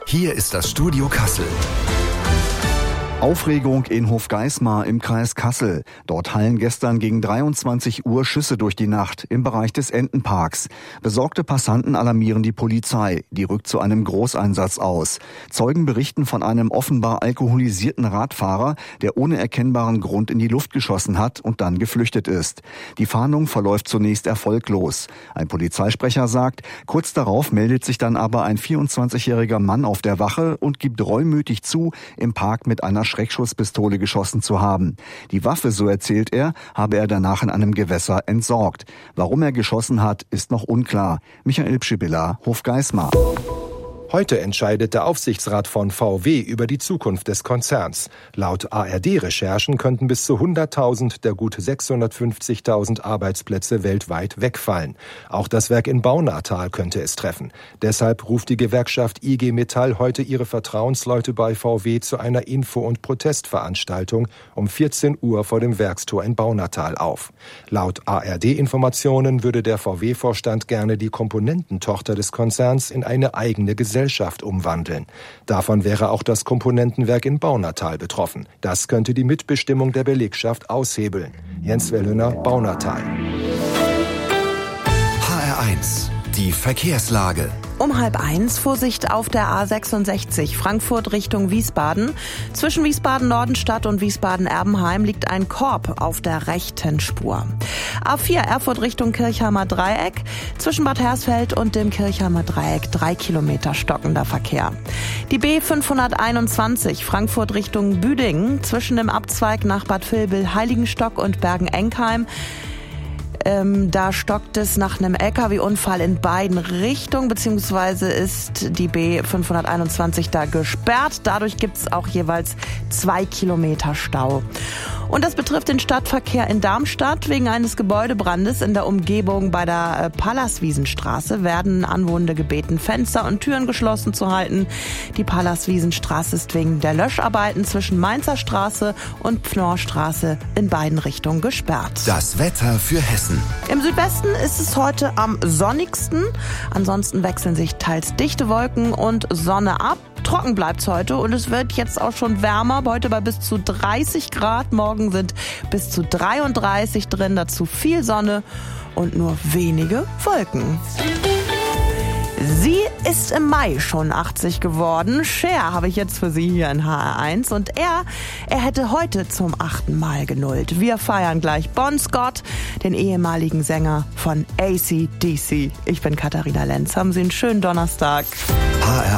Hier ist das Studio Kassel. Aufregung in Hofgeismar im Kreis Kassel. Dort hallen gestern gegen 23 Uhr Schüsse durch die Nacht im Bereich des Entenparks. Besorgte Passanten alarmieren die Polizei. Die rückt zu einem Großeinsatz aus. Zeugen berichten von einem offenbar alkoholisierten Radfahrer, der ohne erkennbaren Grund in die Luft geschossen hat und dann geflüchtet ist. Die Fahndung verläuft zunächst erfolglos. Ein Polizeisprecher sagt, kurz darauf meldet sich dann aber ein 24-jähriger Mann auf der Wache und gibt reumütig zu, im Park mit einer Schreckschusspistole geschossen zu haben. Die Waffe, so erzählt er, habe er danach in einem Gewässer entsorgt. Warum er geschossen hat, ist noch unklar. Michael Pschibilla, Hofgeismar. Heute entscheidet der Aufsichtsrat von VW über die Zukunft des Konzerns. Laut ARD-Recherchen könnten bis zu 100.000 der gut 650.000 Arbeitsplätze weltweit wegfallen. Auch das Werk in Baunatal könnte es treffen. Deshalb ruft die Gewerkschaft IG Metall heute ihre Vertrauensleute bei VW zu einer Info- und Protestveranstaltung um 14 Uhr vor dem Werkstor in Baunatal auf. Laut ARD-Informationen würde der VW-Vorstand gerne die Komponententochter des Konzerns in eine eigene Gesellschaft umwandeln. Davon wäre auch das Komponentenwerk in Baunatal betroffen. Das könnte die Mitbestimmung der Belegschaft aushebeln. Jens Wellhöner, Baunatal. HR1, die Verkehrslage. Um 12:30 Vorsicht auf der A66 Frankfurt Richtung Wiesbaden. Zwischen Wiesbaden-Nordenstadt und Wiesbaden-Erbenheim liegt ein Korb auf der rechten Spur. A4 Erfurt Richtung Kirchheimer Dreieck. Zwischen Bad Hersfeld und dem Kirchheimer Dreieck 3 Kilometer stockender Verkehr. Die B521 Frankfurt Richtung Büdingen. Zwischen dem Abzweig nach Bad Vilbel, Heiligenstock und Bergen-Enkheim. Da stockt es nach einem LKW-Unfall in beiden Richtungen, beziehungsweise ist die B521 da gesperrt. Dadurch gibt es auch jeweils 2 Kilometer Stau. Und das betrifft den Stadtverkehr in Darmstadt. Wegen eines Gebäudebrandes in der Umgebung bei der Pallaswiesenstraße werden Anwohner gebeten, Fenster und Türen geschlossen zu halten. Die Pallaswiesenstraße ist wegen der Löscharbeiten zwischen Mainzer Straße und Pfnorrstraße in beiden Richtungen gesperrt. Das Wetter für Hessen. Im Südwesten ist es heute am sonnigsten. Ansonsten wechseln sich teils dichte Wolken und Sonne ab. Trocken bleibt's heute und es wird jetzt auch schon wärmer. Heute bei bis zu 30 Grad. Morgen sind bis zu 33 drin. Dazu viel Sonne und nur wenige Wolken. Sie ist im Mai schon 80 geworden. Cher habe ich jetzt für Sie hier in HR1. Und er hätte heute zum 8. Mal genullt. Wir feiern gleich Bon Scott, den ehemaligen Sänger von AC/DC. Ich bin Katharina Lenz. Haben Sie einen schönen Donnerstag.